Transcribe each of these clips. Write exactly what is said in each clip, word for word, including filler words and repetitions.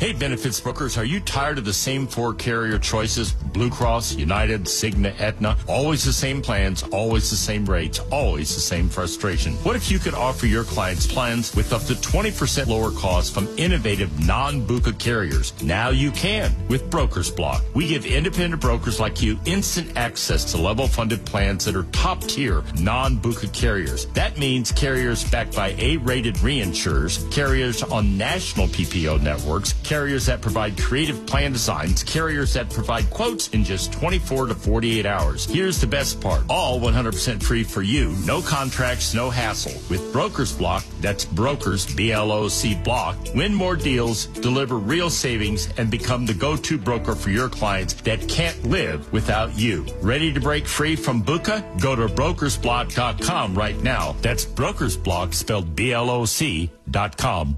Hey, benefits brokers, are you tired of the same four carrier choices? Blue Cross, United, Cigna, Aetna, always the same plans, always the same rates, always the same frustration. What if you could offer your clients plans with up to twenty percent lower costs from innovative non-BUCA carriers? Now you can with Brokers Block. We give independent brokers like you instant access to level funded plans that are top tier non-BUCA carriers. That means carriers backed by A-rated reinsurers, carriers on national P P O networks, carriers that provide creative plan designs, carriers that provide quotes in just twenty-four to forty-eight hours. Here's the best part. All one hundred percent free for you. No contracts, no hassle. With Brokers Block, that's Brokers, B L O C Block, win more deals, deliver real savings, and become the go-to broker for your clients that can't live without you. Ready to break free from BUCA? Go to brokers block dot com right now. That's Brokers Block, spelled B L O C dot com.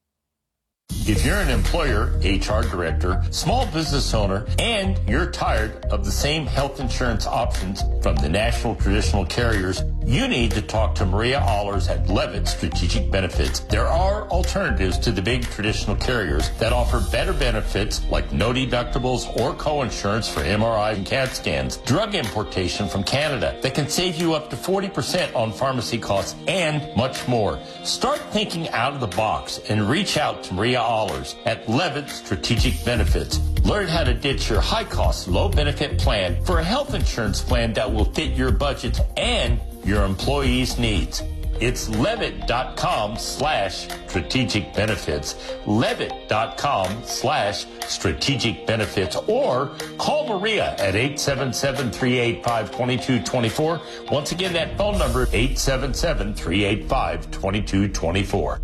If you're an employer, H R director, small business owner, and you're tired of the same health insurance options from the national traditional carriers, you need to talk to Maria Allers at Levitt Strategic Benefits. There are alternatives to the big traditional carriers that offer better benefits like no deductibles or co-insurance for M R I and CAT scans, drug importation from Canada that can save you up to forty percent on pharmacy costs, and much more. Start thinking out of the box and reach out to Maria Allers at Levitt Strategic Benefits. Learn how to ditch your high-cost, low-benefit plan for a health insurance plan that will fit your budget and your employees' needs. It's levitt.com slash strategic benefits, levitt.com slash strategic benefits, or call Maria at eight seven seven, three eight five, two two two four. Once again, that phone number, eight seven seven, three eight five, two two two four.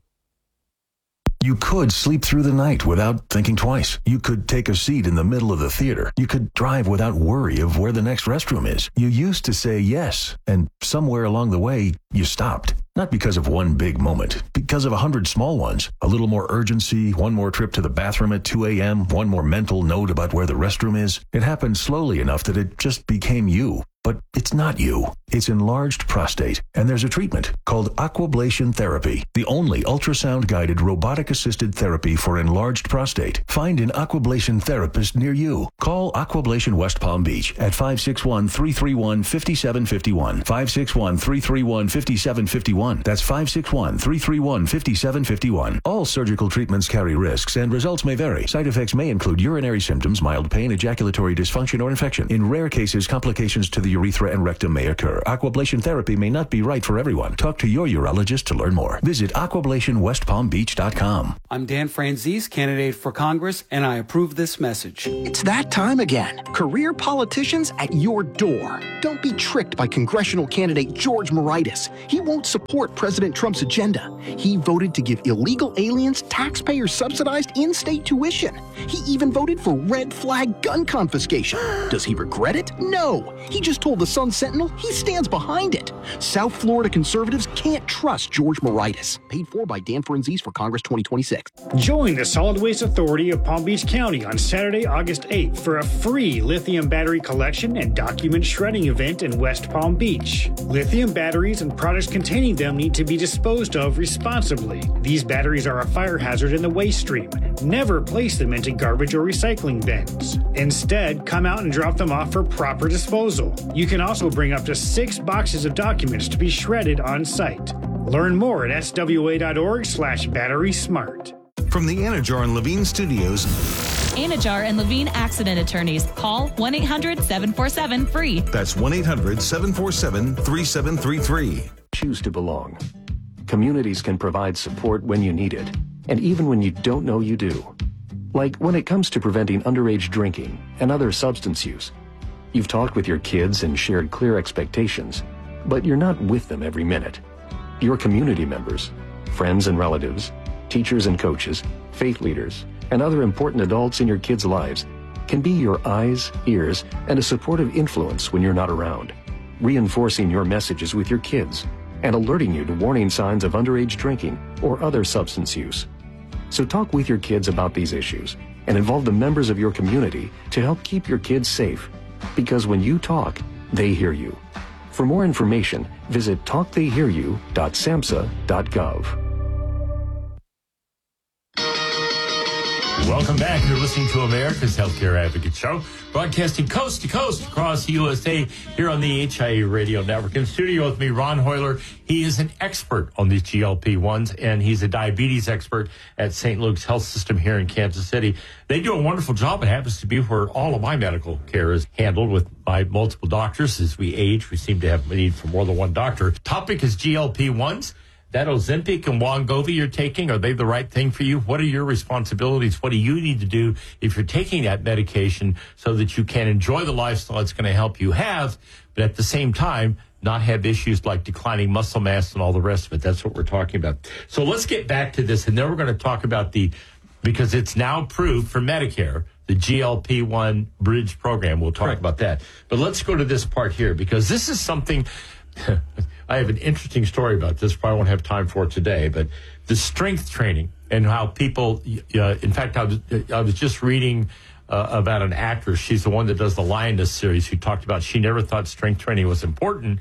You could sleep through the night without thinking twice. You could take a seat in the middle of the theater. You could drive without worry of where the next restroom is. You used to say yes, and somewhere along the way, you stopped. Not because of one big moment, because of a hundred small ones. A little more urgency, one more trip to the bathroom at two a.m., one more mental note about where the restroom is. It happened slowly enough that it just became you. But it's not you. It's enlarged prostate, and there's a treatment called Aquablation Therapy, the only ultrasound-guided robotic-assisted therapy for enlarged prostate. Find an Aquablation therapist near you. Call Aquablation West Palm Beach at five six one, three three one, five seven five one, five six one, three three one, five seven five one. That's five six one, three three one, five seven five one. All surgical treatments carry risks, and results may vary. Side effects may include urinary symptoms, mild pain, ejaculatory dysfunction, or infection. In rare cases, complications to the urethra and rectum may occur. Aquablation therapy may not be right for everyone. Talk to your urologist to learn more. Visit aquablation west palm beach dot com. I'm Dan Franzese, candidate for Congress, and I approve this message. It's that time again. Career politicians at your door. Don't be tricked by congressional candidate George Moraitis. He won't support President Trump's agenda. He voted to give illegal aliens taxpayer-subsidized in-state tuition. He even voted for red flag gun confiscation. Does he regret it? No. He just told the Sun Sentinel he stands behind it. South Florida conservatives can't trust George Moraitis. Paid for by Dan Franzese for Congress twenty twenty-six. Join the Solid Waste Authority of Palm Beach County on Saturday, August eighth for a free lithium battery collection and document shredding event in West Palm Beach. Lithium batteries and products containing them need to be disposed of responsibly. These batteries are a fire hazard in the waste stream. Never place them into garbage or recycling bins. Instead, come out and drop them off for proper disposal. You can also bring up to six boxes of documents to be shredded on site. Learn more at s w a dot org slash battery smart. From the Anajar and Levine Studios, Anajar and Levine Accident Attorneys. Call one eight hundred, seven four seven, F R E E. That's one eight hundred, seven four seven, three seven three three. Choose to belong. Communities can provide support when you need it, and even when you don't know you do. Like when it comes to preventing underage drinking and other substance use. You've talked with your kids and shared clear expectations, but you're not with them every minute. Your community members, friends and relatives, teachers and coaches, faith leaders, and other important adults in your kids' lives can be your eyes, ears, and a supportive influence when you're not around, reinforcing your messages with your kids and alerting you to warning signs of underage drinking or other substance use. So talk with your kids about these issues and involve the members of your community to help keep your kids safe. Because when you talk, they hear you. For more information, visit talk they hear you dot samhsa dot gov. Welcome back. You're listening to America's Healthcare Advocate Show, broadcasting coast to coast across the U S A here on the H I A Radio Network. In studio with me, Ron Hoyler. He is an expert on these G L P ones, and he's a diabetes expert at Saint Luke's Health System here in Kansas City. They do a wonderful job. It happens to be where all of my medical care is handled with my multiple doctors. As we age, we seem to have a need for more than one doctor. Topic is G L P ones. That Ozempic and Wegovy you're taking, are they the right thing for you? What are your responsibilities? What do you need to do if you're taking that medication so that you can enjoy the lifestyle it's going to help you have, but at the same time, not have issues like declining muscle mass and all the rest of it? That's what we're talking about. So let's get back to this, and then we're going to talk about the, because it's now approved for Medicare, the G L P one Bridge program. We'll talk Correct. about that. But let's go to this part here, because this is something... I have an interesting story about this. Probably won't have time for it today, but the strength training and how people, uh, in fact, I was, I was just reading uh, about an actress. She's the one that does the Lioness series, who talked about she never thought strength training was important.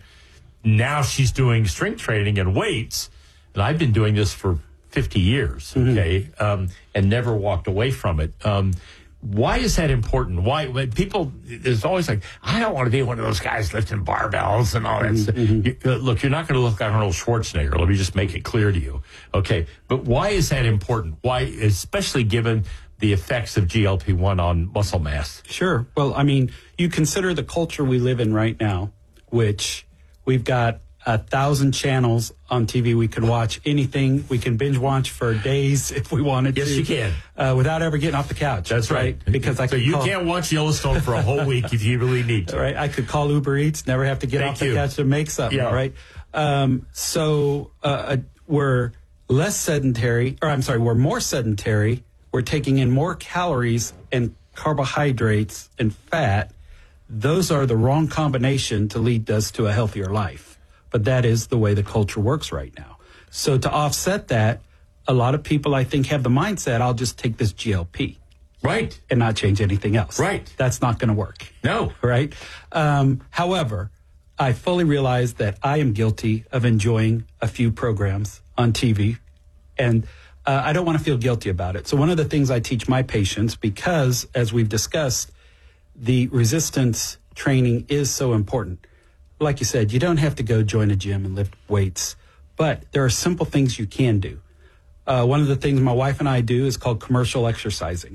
Now she's doing strength training and weights. And I've been doing this for fifty years, okay, mm-hmm. um, and never walked away from it. Um, Why is that important? Why, when people, there's always like, I don't want to be one of those guys lifting barbells and all that stuff. Mm-hmm. You, uh, look, you're not going to look like Arnold Schwarzenegger. Let me just make it clear to you. Okay. But why is that important? Why, especially given the effects of G L P one on muscle mass? Sure. Well, I mean, you consider the culture we live in right now, which we've got a thousand channels on T V. We can watch anything. We can binge watch for days if we wanted yes, to. Yes, you can. Uh, without ever getting off the couch. That's right. right? Because I so could you call, can't watch Yellowstone for a whole week if you really need to. Right. I could call Uber Eats, never have to get Thank off you. the couch to make something. Yeah. Right. Um, so uh, we're less sedentary, or I'm sorry, we're more sedentary. We're taking in more calories and carbohydrates and fat. Those are the wrong combination to lead us to a healthier life. But that is the way the culture works right now. So to offset that, a lot of people, I think, have the mindset, I'll just take this G L P. Right. And not change anything else. Right. That's not going to work. No. Right? Um, however, I fully realize that I am guilty of enjoying a few programs on T V. And uh, I don't want to feel guilty about it. So one of the things I teach my patients, because, as we've discussed, the resistance training is so important. Like you said, you don't have to go join a gym and lift weights, but there are simple things you can do. Uh, one of the things my wife and I do is called commercial exercising.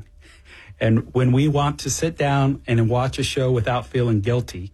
And when we want to sit down and watch a show without feeling guilty,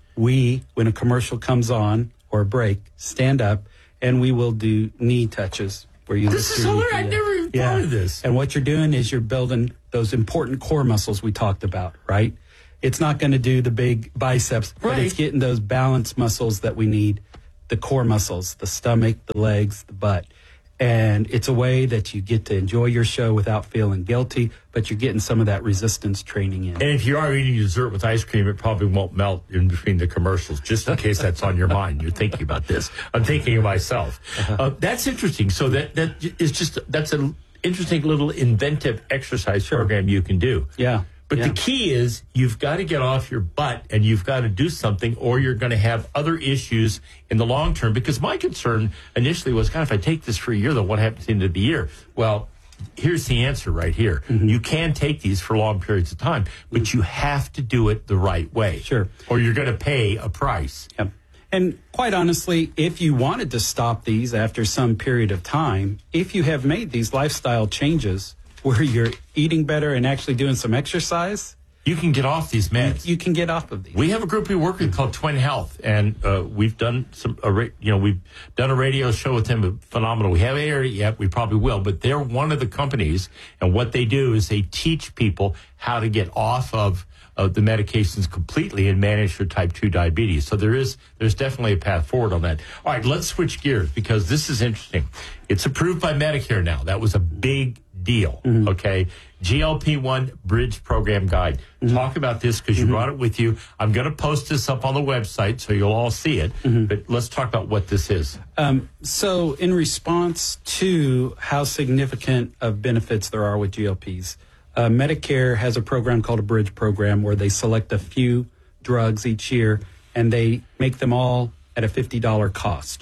we, when a commercial comes on or a break, stand up and we will do knee touches. Where you this is hilarious. I never even yeah. thought of this. And what you're doing is you're building those important core muscles we talked about, right? It's not going to do the big biceps, right. but it's getting those balance muscles that we need, the core muscles, the stomach, the legs, the butt. And it's a way that you get to enjoy your show without feeling guilty, but you're getting some of that resistance training in. And if you are eating dessert with ice cream, it probably won't melt in between the commercials, just in case that's on your mind. You're thinking about this. I'm thinking of myself. Uh-huh. Uh, that's interesting. So that, that is just, that's an interesting little inventive exercise sure. program you can do. Yeah. But yeah. the key is you've got to get off your butt and you've got to do something, or you're going to have other issues in the long term. Because my concern initially was, God, if I take this for a year, then what happens at the end of the year? Well, here's the answer right here. Mm-hmm. You can take these for long periods of time, but mm-hmm. you have to do it the right way. Sure. Or you're going to pay a price. Yep. And quite honestly, if you wanted to stop these after some period of time, if you have made these lifestyle changes where you're eating better and actually doing some exercise, you can get off these meds. You, you can get off of these. We have a group we work with called Twin Health, and uh, we've done some, a, you know, we've done a radio show with them. Phenomenal. We haven't aired it yet. We probably will, but they're one of the companies, and what they do is they teach people how to get off of uh, the medications completely and manage their type two diabetes. So there is, there's definitely a path forward on that. All right, let's switch gears because this is interesting. It's approved by Medicare now. That was a big deal. Mm-hmm. Okay. G L P one Bridge Program Guide. Mm-hmm. Talk about this because you mm-hmm. brought it with you. I'm going to post this up on the website so you'll all see it. Mm-hmm. But let's talk about what this is. Um, so in response to how significant of benefits there are with G L Ps, uh, Medicare has a program called a Bridge Program where they select a few drugs each year and they make them all at a fifty dollars cost or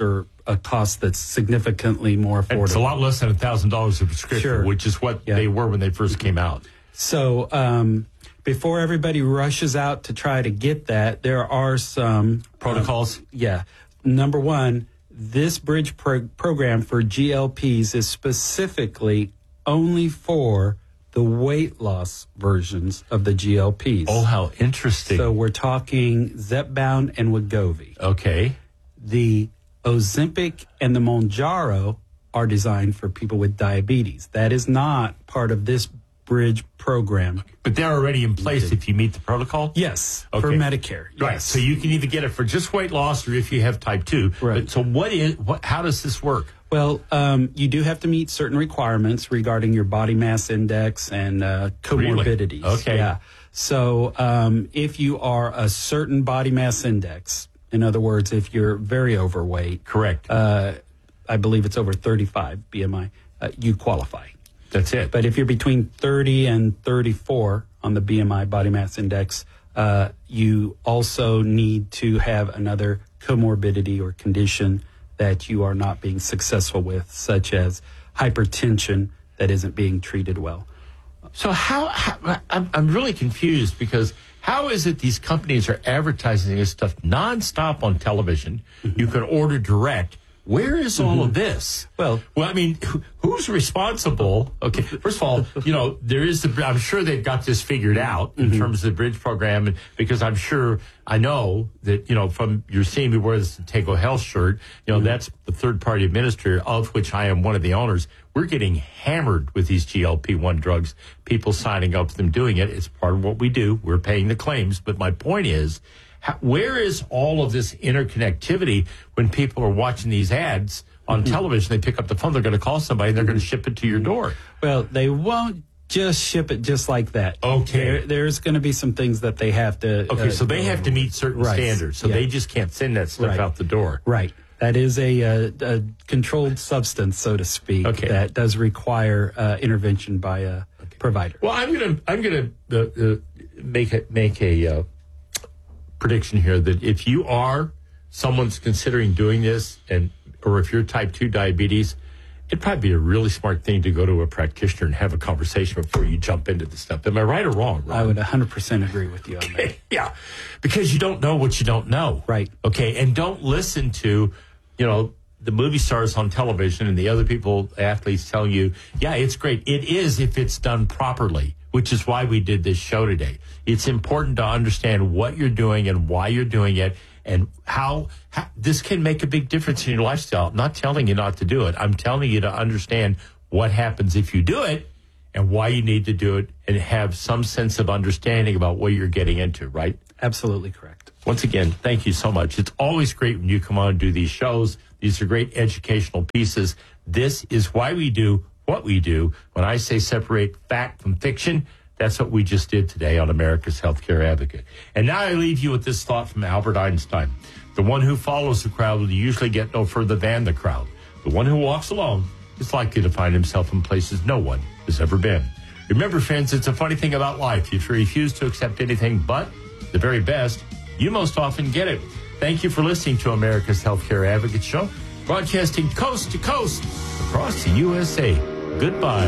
a cost that's significantly more affordable. It's a lot less than one thousand dollars a prescription, Sure. which is what Yeah. they were when they first came out. So um, before everybody rushes out to try to get that, there are some Protocols? Um, yeah. Number one, this bridge pro- program for G L Ps is specifically only for the weight loss versions of the G L Ps. Oh, how interesting. So we're talking Zepbound and Wegovy. Okay. The Ozempic and the Mounjaro are designed for people with diabetes. That is not part of this bridge program. But they're already in place if you meet the protocol? Yes, for Okay. Medicare. Right. Yes. So you can either get it for just weight loss or if you have type two. Right. But so what is, what, how does this work? Well, um, you do have to meet certain requirements regarding your body mass index and uh, comorbidities. Really? Okay. Yeah. So um, if you are a certain body mass index, in other words, if you're very overweight, Correct. uh, I believe it's over thirty-five B M I, uh, you qualify. That's it. But if you're between thirty and thirty-four on the B M I body mass index, uh, you also need to have another comorbidity or condition that you are not being successful with, such as hypertension that isn't being treated well. So how, how I'm, I'm really confused because how is it these companies are advertising this stuff nonstop on television? Mm-hmm. You can order direct. Where is all of this? Well, well, I mean, who, who's responsible? Okay, first of all, you know, there is the, I'm sure they've got this figured out in mm-hmm. terms of the bridge program, and because I'm sure, I know that, you know, from, you're seeing me wear this Tego Health shirt, you know, mm-hmm. that's the third party administrator of which I am one of the owners. We're getting hammered with these G L P one drugs, people signing up for them doing it. It's part of what we do. We're paying the claims. But my point is, how, where is all of this interconnectivity when people are watching these ads on mm-hmm. television? They pick up the phone, they're going to call somebody, and they're going to ship it to your door. Well, they won't just ship it just like that. Okay. There, there's going to be some things that they have to... Okay, uh, so they have to meet certain right. standards. So yeah. they just can't send that stuff right. out the door. Right. That is a, a, a controlled substance, so to speak, okay. that does require uh, intervention by a okay. provider. Well, I'm going to I'm going to uh, uh, make a, make a uh, prediction here that if you are someone's considering doing this, and or if you're type two diabetes, it'd probably be a really smart thing to go to a practitioner and have a conversation before you jump into this stuff. Am I right or wrong, Ron? I would one hundred percent agree with you on that. Yeah, because you don't know what you don't know. Right. Okay, and don't listen to, you know, the movie stars on television and the other people, athletes telling you, yeah, it's great. It is if it's done properly, which is why we did this show today. It's important to understand what you're doing and why you're doing it and how, how this can make a big difference in your lifestyle. I'm not telling you not to do it. I'm telling you to understand what happens if you do it and why you need to do it and have some sense of understanding about what you're getting into, right? Absolutely correct. Once again, thank you so much. It's always great when you come on and do these shows. These are great educational pieces. This is why we do what we do. When I say separate fact from fiction, that's what we just did today on America's Healthcare Advocate. And now I leave you with this thought from Albert Einstein. The one who follows the crowd will usually get no further than the crowd. The one who walks alone is likely to find himself in places no one has ever been. Remember, friends, it's a funny thing about life. If you refuse to accept anything but the very best, you most often get it. Thank you for listening to America's Healthcare Advocate Show, broadcasting coast to coast across the U S A. Goodbye.